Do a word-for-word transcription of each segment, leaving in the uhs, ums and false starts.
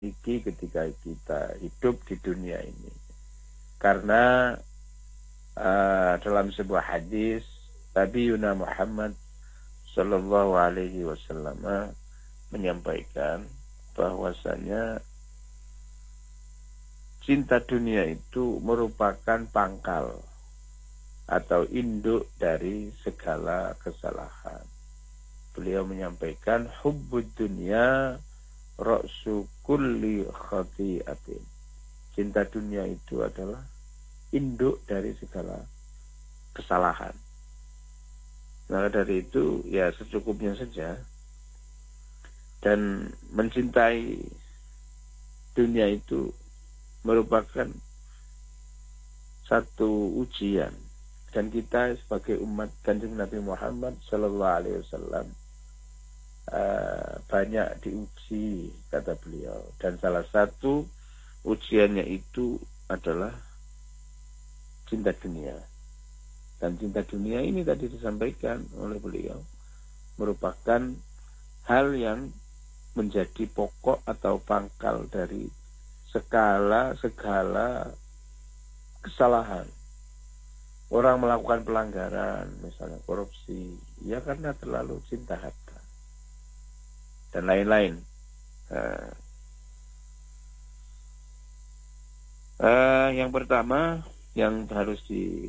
iki ketika kita hidup di dunia ini. Karena uh, dalam sebuah hadis Nabi Yuna Muhammad Sallallahu Alaihi Wasallam menyampaikan bahwasanya cinta dunia itu merupakan pangkal atau induk dari segala kesalahan. Beliau menyampaikan hubbud dunya ra'su kulli khati'atin. Cinta dunia itu adalah induk dari segala kesalahan. Maka dari itu ya secukupnya saja. Dan mencintai dunia itu merupakan satu ujian. Dan kita sebagai umat Kanjeng Nabi Muhammad Sallallahu Alaihi Wasallam uh, banyak diuji, kata beliau. Dan salah satu ujiannya itu adalah cinta dunia. Dan cinta dunia ini tadi disampaikan oleh beliau merupakan hal yang menjadi pokok atau pangkal dari segala segala kesalahan. Orang melakukan pelanggaran, misalnya korupsi, ya karena terlalu cinta harta dan lain-lain. Nah, uh, yang pertama yang harus di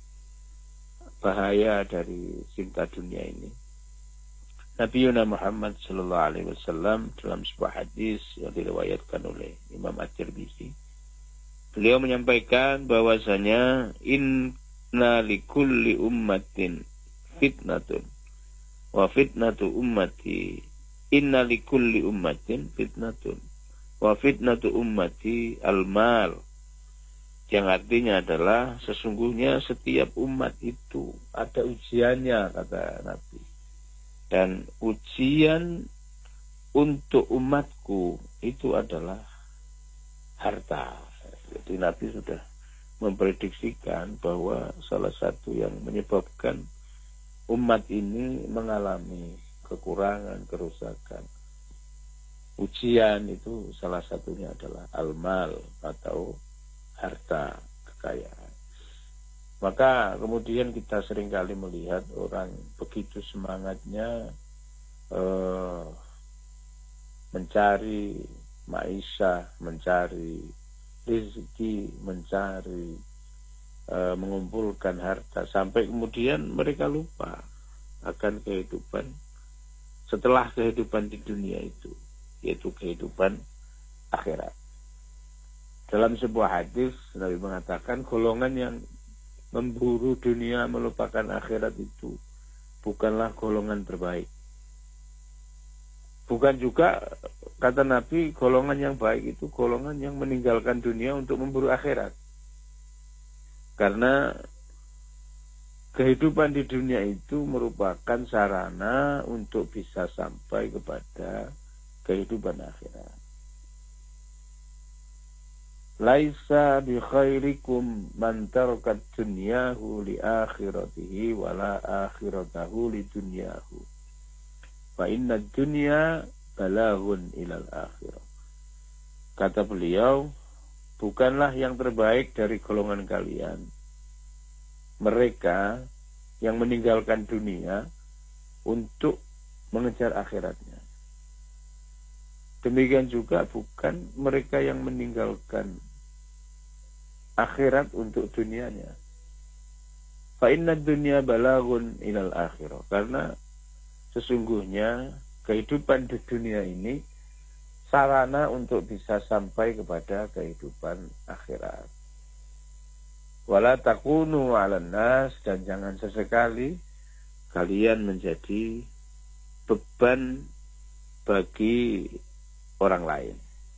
bahaya dari cinta dunia ini, Nabi Yuna Muhammad Sallallahu Alaihi Wasallam dalam sebuah hadis yang diriwayatkan oleh Imam At-Tirmizi, beliau menyampaikan bahwasanya inna likulli ummatin fitnatun wa fitnatu ummati inna likulli ummatin fitnatun wa fitnatu ummati al-mal, yang artinya adalah sesungguhnya setiap umat itu ada ujiannya, kata Nabi. Dan ujian untuk umatku itu adalah harta. Jadi Nabi sudah memprediksikan bahwa salah satu yang menyebabkan umat ini mengalami kekurangan, kerusakan, ujian itu salah satunya adalah al-mal atau harta, kekayaan. Maka kemudian kita seringkali melihat orang begitu semangatnya eh, mencari maisha, mencari rezeki, mencari eh, mengumpulkan harta, sampai kemudian mereka lupa akan kehidupan setelah kehidupan di dunia itu, yaitu kehidupan akhirat. Dalam sebuah hadis Nabi mengatakan golongan yang memburu dunia melupakan akhirat itu bukanlah golongan terbaik. Bukan juga, kata Nabi, golongan yang baik itu golongan yang meninggalkan dunia untuk memburu akhirat. Karena kehidupan di dunia itu merupakan sarana untuk bisa sampai kepada kehidupan akhirat. Laisa bi khairikum man tarakat dunyahu li akhiratihi wala akhiratahu li dunyahu. Fa inna dunya balaghun ilal akhirah. Kata beliau, bukanlah yang terbaik dari golongan kalian mereka yang meninggalkan dunia untuk mengejar akhiratnya. Demikian juga bukan mereka yang meninggalkan akhirat untuk dunianya. Fa inna dunya balaghun ilal akhirah. Karena sesungguhnya kehidupan di dunia ini sarana untuk bisa sampai kepada kehidupan akhirat. Wala takunu 'alan nas, dan jangan sesekali kalian menjadi beban bagi orang lain.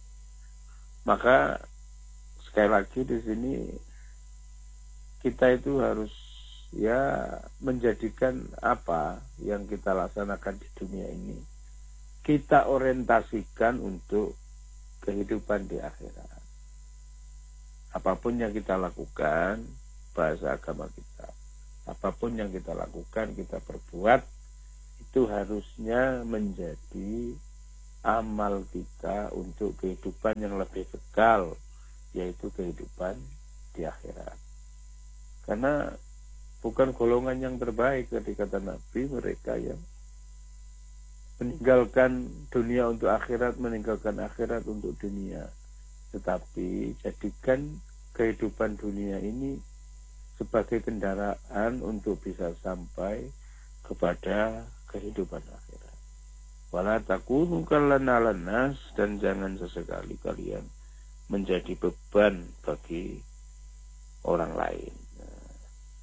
Maka sekali lagi di sini kita itu harus ya menjadikan apa yang kita laksanakan di dunia ini kita orientasikan untuk kehidupan di akhirat. Apapun yang kita lakukan, bahasa agama kita, apapun yang kita lakukan, kita perbuat, itu harusnya menjadi amal kita untuk kehidupan yang lebih kekal, yaitu kehidupan di akhirat. Karena bukan golongan yang terbaik tadi kata Nabi, mereka yang meninggalkan dunia untuk akhirat, meninggalkan akhirat untuk dunia. Tetapi jadikan kehidupan dunia ini sebagai kendaraan untuk bisa sampai kepada kehidupan akhirat. Wala takunu kallana lannas, dan jangan sesekali kalian menjadi beban bagi orang lain. Nah,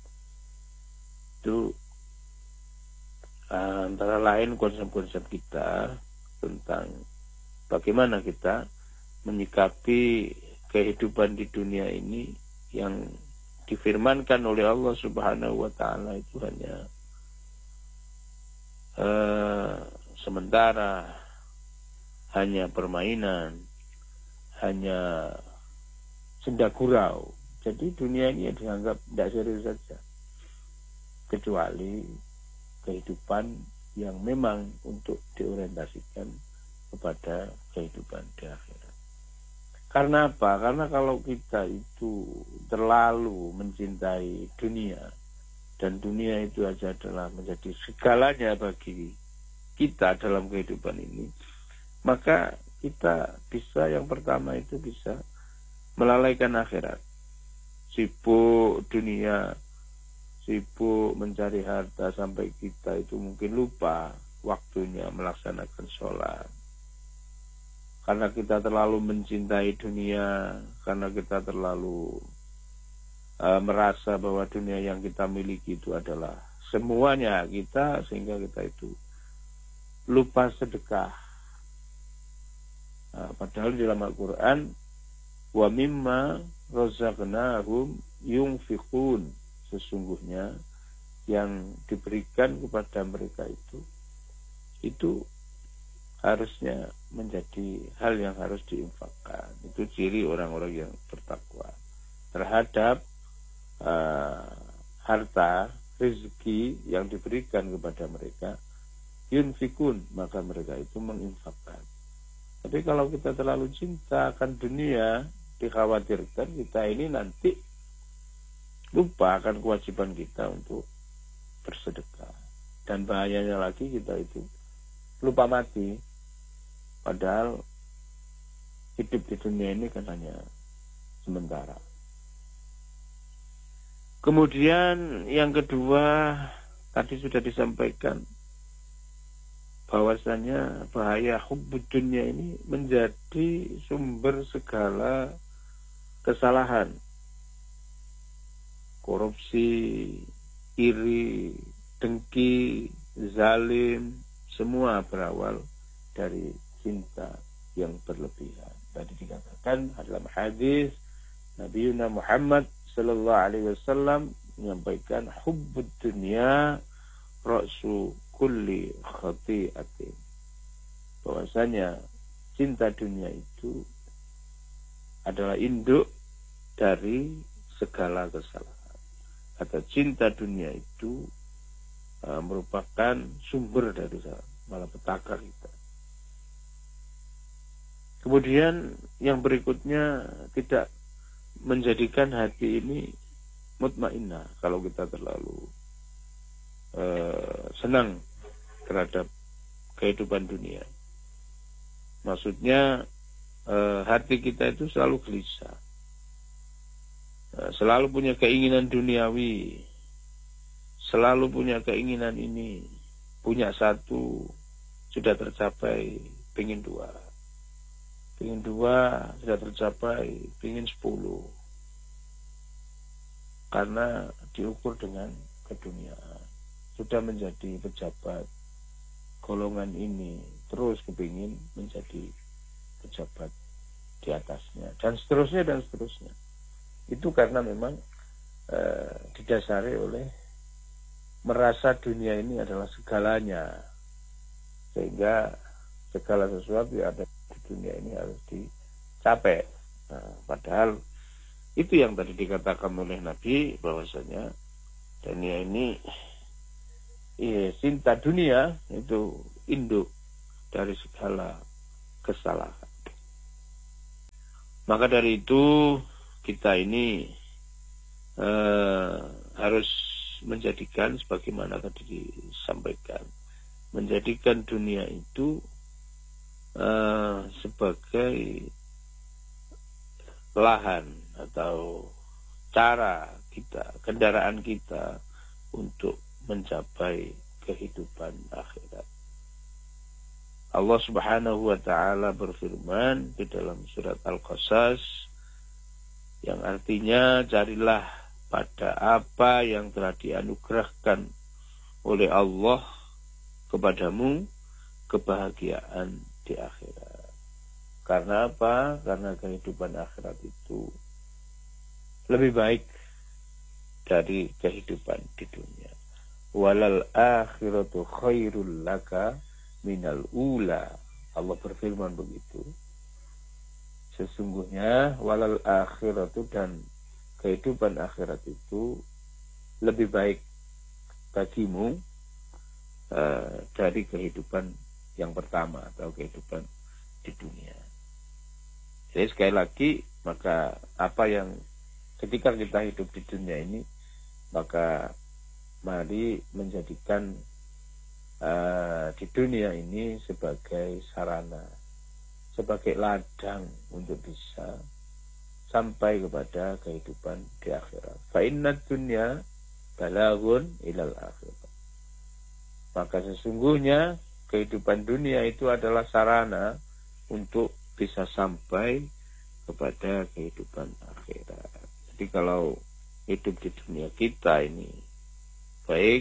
itu antara lain konsep-konsep kita tentang bagaimana kita menyikapi kehidupan di dunia ini yang difirmankan oleh Allah Subhanahu wa taala itu hanya uh, sementara, hanya permainan, hanya senda gurau. Jadi dunia ini dianggap tidak serius saja, kecuali kehidupan yang memang untuk diorientasikan kepada kehidupan di akhirat. Karena apa? Karena kalau kita itu terlalu mencintai dunia, dan dunia itu aja adalah menjadi segalanya bagi kita dalam kehidupan ini, maka kita bisa, yang pertama itu bisa melalaikan akhirat. Sibuk dunia, sibuk mencari harta sampai kita itu mungkin lupa waktunya melaksanakan sholat. Karena kita terlalu mencintai dunia, karena kita terlalu uh, merasa bahwa dunia yang kita miliki itu adalah semuanya kita, sehingga kita itu lupa sedekah. Nah, padahal di dalam Al-Quran, wa mimma razaqnahum yunfiqun, sesungguhnya yang diberikan kepada mereka itu itu harusnya menjadi hal yang harus diinfakkan. Itu ciri orang-orang yang bertakwa terhadap uh, harta rezeki yang diberikan kepada mereka. Yunfikun, maka mereka itu menginfakkan. Tapi kalau kita terlalu cinta akan dunia, dikhawatirkan kita ini nanti lupa akan kewajiban kita untuk bersedekah. Dan bahayanya lagi, kita itu lupa mati. Padahal hidup di dunia ini kan hanya sementara. Kemudian yang kedua, tadi sudah disampaikan bahwasanya bahaya hubbud dunia ini menjadi sumber segala kesalahan. Korupsi, iri, dengki, zalim, semua berawal dari cinta yang berlebihan. Tadi dikatakan dalam hadis Nabi Muhammad sallallahu alaihi wasallam menyampaikan hubbud dunya ra'su kulli khati'atin, bahwasanya cinta dunia itu adalah induk dari segala kesalahan. Kata cinta dunia itu uh, merupakan sumber dari malapetaka kita. Kemudian yang berikutnya, tidak menjadikan hati ini mutmainnah kalau kita terlalu uh, senang terhadap kehidupan dunia. Maksudnya uh, hati kita itu selalu gelisah, uh, selalu punya keinginan duniawi, selalu punya keinginan ini, punya satu sudah tercapai, pingin dua. Pingin dua sudah tercapai, pingin sepuluh. Karena diukur dengan keduniaan. Sudah menjadi pejabat golongan ini, terus kepingin menjadi pejabat di atasnya. Dan seterusnya, dan seterusnya. Itu karena memang eh, didasari oleh merasa dunia ini adalah segalanya. Sehingga segala sesuatu yang ada di dunia ini harus dicapai. Nah, padahal itu yang tadi dikatakan oleh Nabi, bahwasanya dunia ini, iya, cinta dunia itu induk dari segala kesalahan. Maka dari itu kita ini eh, harus menjadikan sebagaimana tadi disampaikan, menjadikan dunia itu eh, sebagai lahan atau cara kita, kendaraan kita untuk mencapai kehidupan akhirat. Allah Subhanahu wa taala berfirman di dalam surat Al-Qasas yang artinya, carilah pada apa yang telah dianugerahkan oleh Allah kepadamu kebahagiaan di akhirat. Karena apa? Karena kehidupan akhirat itu lebih baik dari kehidupan di dunia. Walal akhiratu khairul laka minal ula. Allah berfirman begitu. Sesungguhnya walal akhiratu, dan kehidupan akhirat itu lebih baik bagimu uh, dari kehidupan yang pertama atau kehidupan di dunia. Jadi sekali lagi, maka apa yang ketika kita hidup di dunia ini, maka mari menjadikan uh, di dunia ini sebagai sarana, sebagai ladang untuk bisa sampai kepada kehidupan di akhirat. Fa inna dunya balaghun ilal akhirat. Maka sesungguhnya kehidupan dunia itu adalah sarana untuk bisa sampai kepada kehidupan akhirat. Jadi kalau hidup di dunia kita ini baik,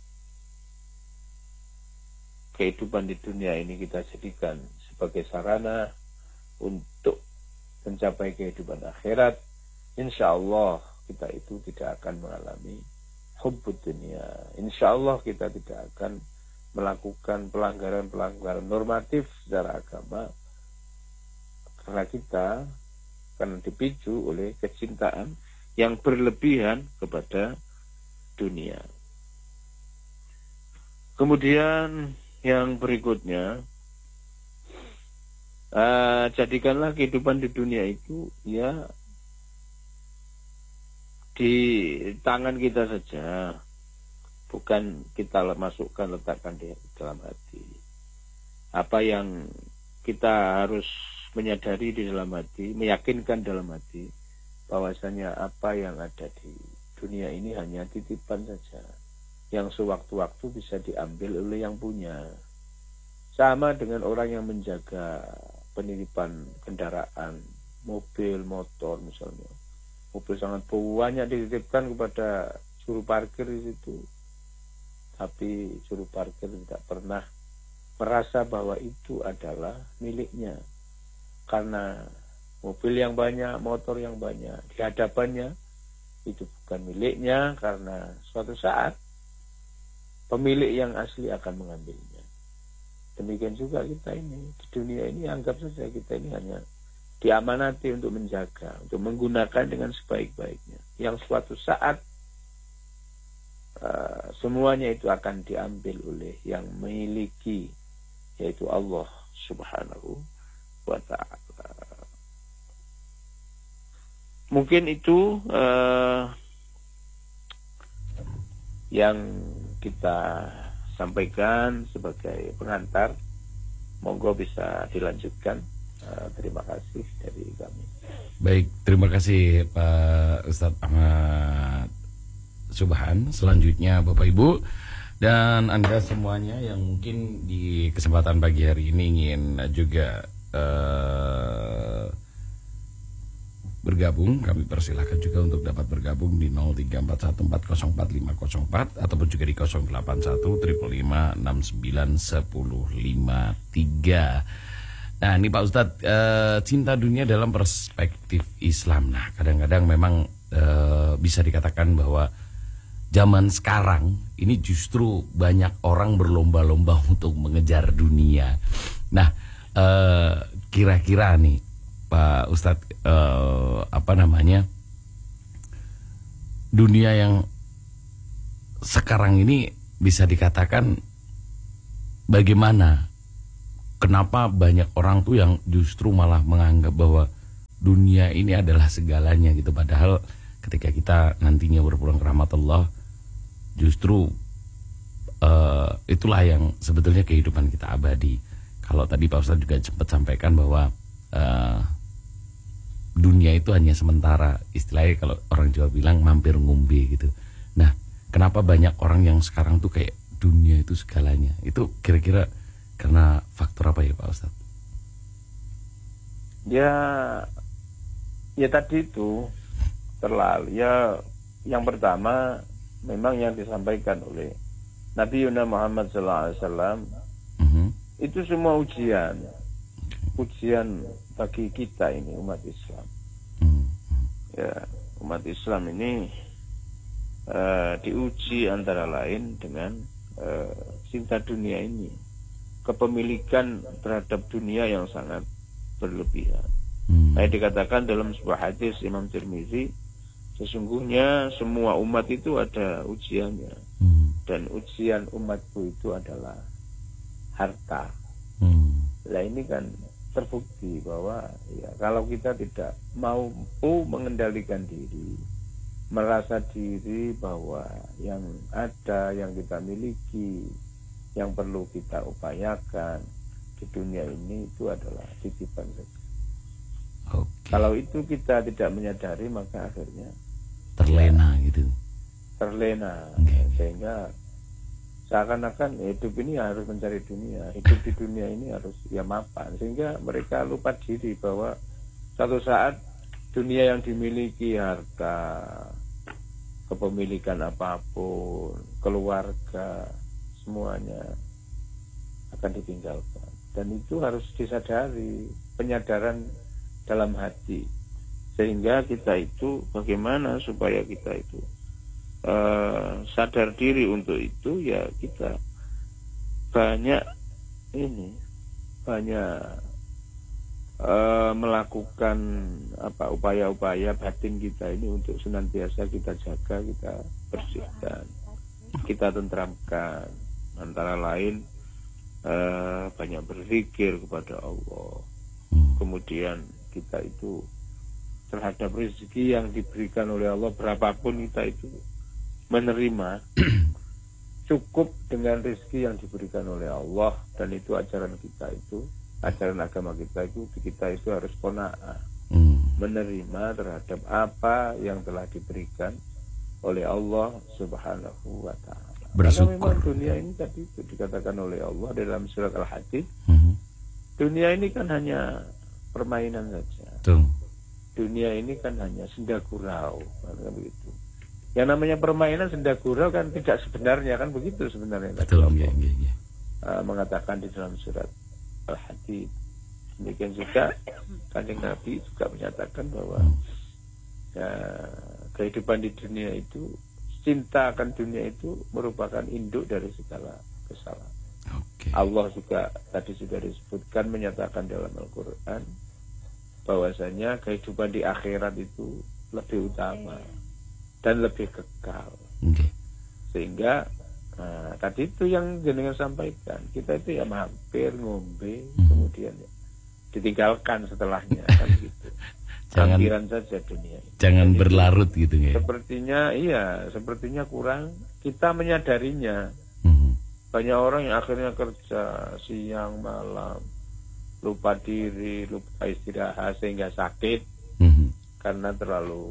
kehidupan di dunia ini kita jadikan sebagai sarana untuk mencapai kehidupan akhirat, insya Allah kita itu tidak akan mengalami hubbud dunia. Insya Allah kita tidak akan melakukan pelanggaran-pelanggaran normatif secara agama, karena kita akan dipicu oleh kecintaan yang berlebihan kepada dunia. Kemudian yang berikutnya, uh, jadikanlah kehidupan di dunia itu ya di tangan kita saja, bukan kita masukkan, letakkan di dalam hati. Apa yang kita harus menyadari di dalam hati, meyakinkan dalam hati, bahwasanya apa yang ada di dunia ini hanya titipan saja, yang sewaktu-waktu bisa diambil oleh yang punya. Sama dengan orang yang menjaga penitipan kendaraan, mobil, motor misalnya. Mobil sangat banyak dititipkan kepada juru parkir di situ, tapi juru parkir tidak pernah merasa bahwa itu adalah miliknya. Karena mobil yang banyak, motor yang banyak di hadapannya itu bukan miliknya, karena suatu saat pemilik yang asli akan mengambilnya. Demikian juga kita ini di dunia ini, anggap saja kita ini hanya diamanati untuk menjaga, untuk menggunakan dengan sebaik-baiknya. Yang suatu saat uh, semuanya itu akan diambil oleh yang memiliki, yaitu Allah Subhanahu wa ta'ala. Mungkin itu uh, yang kita sampaikan sebagai pengantar. Monggo bisa dilanjutkan. Uh, terima kasih dari kami. Baik, terima kasih Pak Ustadz Ahmad Subhan. Selanjutnya Bapak Ibu dan Anda semuanya yang mungkin di kesempatan pagi hari ini ingin juga uh, bergabung, kami persilahkan juga untuk dapat bergabung di nol tiga empat satu empat nol empat lima nol empat ataupun juga di nol delapan satu lima lima enam sembilan satu nol lima tiga. Nah ini Pak Ustadz, uh, cinta dunia dalam perspektif Islam. Nah kadang-kadang memang uh, bisa dikatakan bahwa zaman sekarang ini justru banyak orang berlomba-lomba untuk mengejar dunia. Nah uh, kira-kira nih Pak Ustadz, uh, apa namanya, dunia yang sekarang ini bisa dikatakan bagaimana ke kenapa banyak orang tuh yang justru malah menganggap bahwa dunia ini adalah segalanya gitu, padahal ketika kita nantinya berpulang ke rahmat Allah, justru uh, itulah yang sebetulnya kehidupan kita abadi. Kalau tadi Pak Ustadz juga sempat sampaikan bahwa uh, dunia itu hanya sementara, istilahnya kalau orang Jawa bilang mampir ngombe gitu. Nah, kenapa banyak orang yang sekarang tuh kayak dunia itu segalanya? Itu kira-kira karena faktor apa ya Pak Ustadz? Ya, ya tadi itu terlalu ya. Yang pertama memang yang disampaikan oleh Nabi Muhammad shallallahu alaihi wasallam uh-huh. itu semua ujian, ujian bagi kita ini umat Islam. Uh-huh. Ya, umat Islam ini uh, diuji antara lain dengan uh, cinta dunia ini, kepemilikan terhadap dunia yang sangat berlebihan. Hmm. Nah, dikatakan dalam sebuah hadis Imam Tirmizi, sesungguhnya semua umat itu ada ujiannya, hmm. dan ujian umatku itu adalah harta. Hmm. Nah, ini kan terbukti bahwa ya kalau kita tidak mampu mengendalikan diri, merasa diri bahwa yang ada, yang kita miliki, yang perlu kita upayakan di dunia ini itu adalah titipan saja. Okay. Kalau itu kita tidak menyadari, maka akhirnya terlena ya, gitu. Terlena, okay. Sehingga seakan-akan hidup ini harus mencari dunia, hidup di dunia ini harus ya mapan, sehingga mereka lupa diri bahwa suatu saat dunia yang dimiliki, harta, kepemilikan apapun, keluarga, semuanya akan ditinggalkan. Dan itu harus disadari, penyadaran dalam hati, sehingga kita itu bagaimana supaya kita itu uh, sadar diri untuk itu. Ya kita banyak ini banyak uh, melakukan apa upaya-upaya batin kita ini untuk senantiasa kita jaga, kita bersihkan, kita tentramkan. Antara lain uh, banyak berzikir kepada Allah, kemudian kita itu terhadap rezeki yang diberikan oleh Allah, berapapun kita itu menerima, cukup dengan rezeki yang diberikan oleh Allah. Dan itu ajaran kita itu, ajaran agama kita itu, kita itu harus qanaah, hmm. menerima terhadap apa yang telah diberikan oleh Allah Subhanahu wa ta'ala. Karena memang dunia ini tadi itu dikatakan oleh Allah dalam surat Al-Hadid, hmm. dunia ini kan hanya permainan saja. Tuh. Dunia ini kan hanya senda gurau, kan begitu. Yang namanya permainan senda gurau kan tidak sebenarnya, kan begitu sebenarnya. Betul, ya, ya, ya. Uh, mengatakan di dalam surat Al-Hadid. Demikian juga Kanjeng Nabi juga menyatakan bahwa hmm. ya, kehidupan di dunia itu, cinta akan dunia itu merupakan induk dari segala kesalahan. Okay. Allah juga tadi sudah disebutkan, menyatakan dalam Al-Quran bahwasanya kehidupan di akhirat itu lebih utama dan lebih kekal. Okay. Sehingga nah, tadi itu yang jenengan sampaikan, kita itu ya mampir ngombe, hmm. kemudian ya, ditinggalkan setelahnya kan gitu. Jangan Hampiran saja dunia ini. Jangan jadi, berlarut gitu ya. Sepertinya iya, sepertinya kurang kita menyadarinya. Hmm. Banyak orang yang akhirnya kerja siang malam, lupa diri, lupa istirahat sehingga sakit, mm-hmm. karena terlalu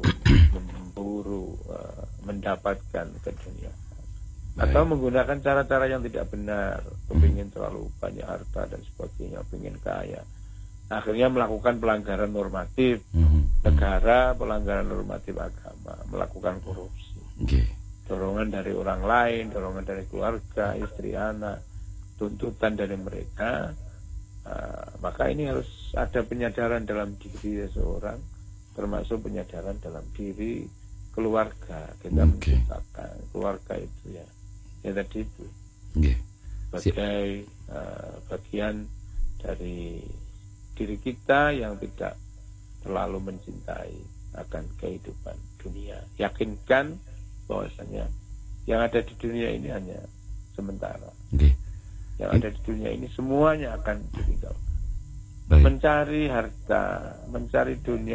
memburu uh, mendapatkan keduniaan, atau menggunakan cara-cara yang tidak benar, kepingin terlalu banyak harta dan sebagainya, kepingin kaya, akhirnya melakukan pelanggaran normatif mm-hmm. negara, pelanggaran normatif agama, melakukan korupsi, okay. dorongan dari orang lain, dorongan dari keluarga, istri, anak, tuntutan dari mereka. Uh, maka ini harus ada penyadaran dalam diri seseorang, termasuk penyadaran dalam diri keluarga. Kita okay. menciptakan keluarga itu ya, ya tadi itu okay. sebagai uh, bagian dari diri kita yang tidak terlalu mencintai akan kehidupan dunia. Yakinkan bahwasanya yang ada di dunia ini hanya sementara. Okay. yang ada di dunia ini semuanya akan ditinggalkan. Baik. Mencari harta, mencari dunia